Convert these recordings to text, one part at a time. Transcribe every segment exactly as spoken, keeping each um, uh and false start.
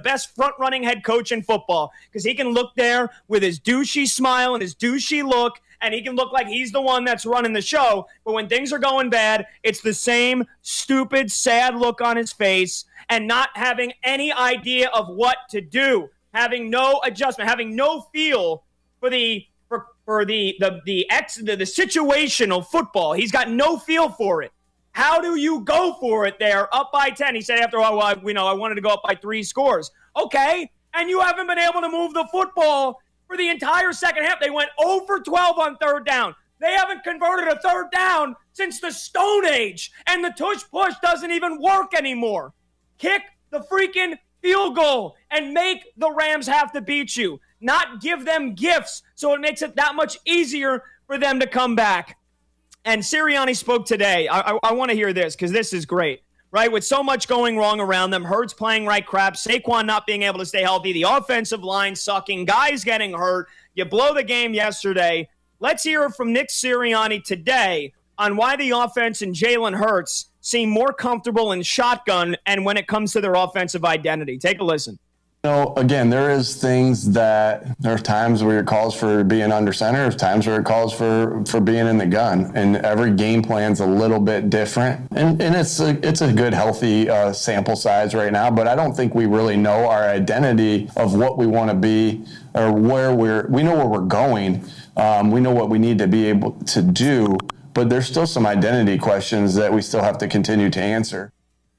best front-running head coach in football because he can look there with his douchey smile and his douchey look, and he can look like he's the one that's running the show. But when things are going bad, it's the same stupid, sad look on his face and not having any idea of what to do, having no adjustment, having no feel for the for, for the the the, ex, the the situational football. He's got no feel for it. How do you go for it there, up by ten? He said after a while, well, I, you know, I wanted to go up by three scores. Okay, and you haven't been able to move the football for the entire second half. They went zero for twelve on third down. They haven't converted a third down since the Stone Age, and the tush-push doesn't even work anymore. Kick the freaking field goal and make the Rams have to beat you, not give them gifts so it makes it that much easier for them to come back. And Sirianni spoke today. I, I, I want to hear this because this is great, right? With so much going wrong around them, Hurts playing right crap, Saquon not being able to stay healthy, the offensive line sucking, guys getting hurt. You blow the game yesterday. Let's hear from Nick Sirianni today on why the offense and Jalen Hurts seem more comfortable in shotgun and when it comes to their offensive identity. Take a listen. You know, again, there is things that there are times where it calls for being under center, there's times where it calls for, for being in the gun, and every game plan's a little bit different. And and it's a, it's a good, healthy uh, sample size right now, but I don't think we really know our identity of what we want to be or where we're, we know where we're going. Um, we know what we need to be able to do, but there's still some identity questions that we still have to continue to answer.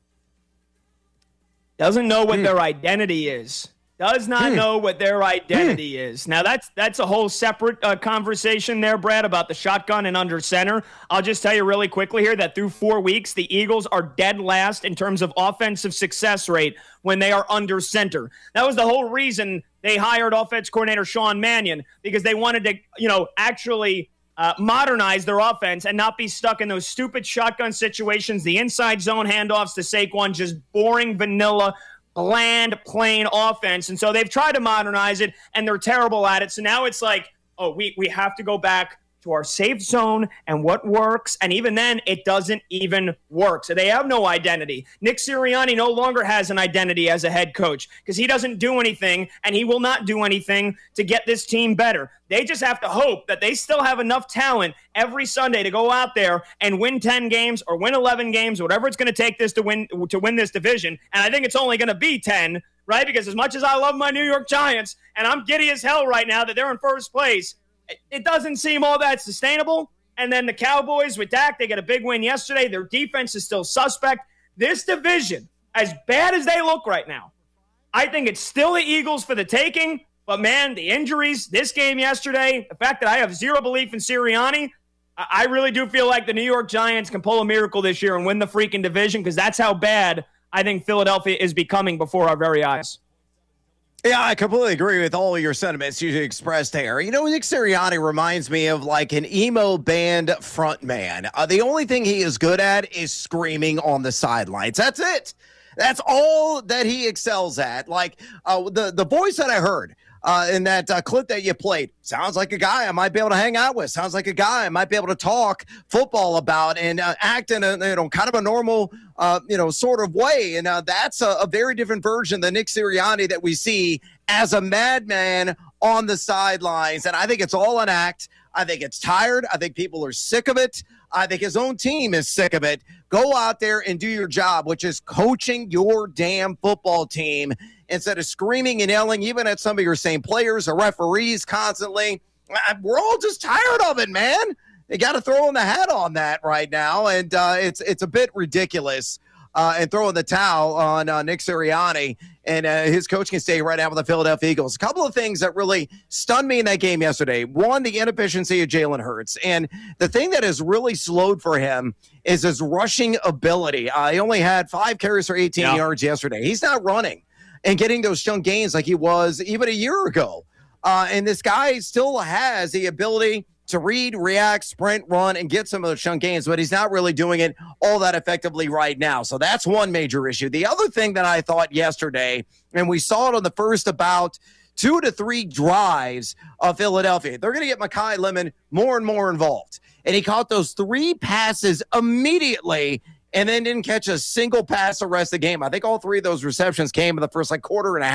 Doesn't know what mm. their identity is. Does not mm. know what their identity mm. is. Now, that's that's a whole separate uh, conversation there, Brad, about the shotgun and under center. I'll just tell you really quickly here that through four weeks, the Eagles are dead last in terms of offensive success rate when they are under center. That was the whole reason they hired offense coordinator Sean Mannion, because they wanted to, you know, actually uh, modernize their offense and not be stuck in those stupid shotgun situations, the inside zone handoffs to Saquon, just boring, vanilla, bland, plain offense. And so they've tried to modernize it, and they're terrible at it. So now it's like, oh, we, we have to go back to our safe zone and what works. And even then, it doesn't even work. So they have no identity. Nick Sirianni no longer has an identity as a head coach because he doesn't do anything, and he will not do anything to get this team better. They just have to hope that they still have enough talent every Sunday to go out there and win ten games or win eleven games, whatever it's going to take this to win to win this division. And I think it's only going to be ten, right? Because as much as I love my New York Giants, and I'm giddy as hell right now that they're in first place, it doesn't seem all that sustainable. And then the Cowboys with Dak, they get a big win yesterday. Their defense is still suspect. This division, as bad as they look right now, I think it's still the Eagles for the taking. But, man, the injuries, this game yesterday, the fact that I have zero belief in Sirianni, I really do feel like the New York Giants can pull a miracle this year and win the freaking division, because that's how bad I think Philadelphia is becoming before our very eyes. Yeah, I completely agree with all of your sentiments you expressed there. You know, Nick Sirianni reminds me of like an emo band frontman. Uh, the only thing he is good at is screaming on the sidelines. That's it. That's all that he excels at. Like uh, the, the voice that I heard uh, in that uh, clip that you played sounds like a guy I might be able to hang out with. Sounds like a guy I might be able to talk football about and uh, act in a, you know, kind of a normal, uh, you know, sort of way. And uh, that's a, a very different version than Nick Sirianni that we see as a madman on the sidelines. And I think it's all an act. I think it's tired. I think people are sick of it. I think his own team is sick of it. Go out there and do your job, which is coaching your damn football team instead of screaming and yelling, even at some of your same players or referees constantly. We're all just tired of it, man. They got to throw in the hat on that right now, and uh, it's it's a bit ridiculous. Uh, and throwing the towel on uh, Nick Sirianni and uh, his coaching stay right now with the Philadelphia Eagles. A couple of things that really stunned me in that game yesterday. One, the inefficiency of Jalen Hurts. And the thing that has really slowed for him is his rushing ability. Uh, he only had five carries for eighteen yeah. yards yesterday. He's not running and getting those chunk gains like he was even a year ago. Uh, and this guy still has the ability to read, react, sprint, run, and get some of those chunk gains, but he's not really doing it all that effectively right now. So that's one major issue. The other thing that I thought yesterday, and we saw it on the first about two to three drives of Philadelphia, they're going to get Mekhi Lemon more and more involved. And he caught those three passes immediately and then didn't catch a single pass the rest of the game. I think all three of those receptions came in the first like quarter and a half.